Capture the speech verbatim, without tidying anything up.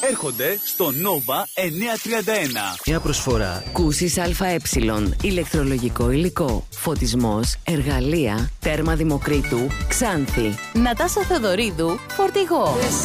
έρχονται στο Nova εννιακόσια τριάντα ένα. Μια προσφορά. Κούσης ΑΕ, ηλεκτρολογικό υλικό, φωτισμός, εργαλεία, τέρμα Δημοκρίτου, Ξάνθη. Νατάσα Θεοδωρίδου, Φορτηγό.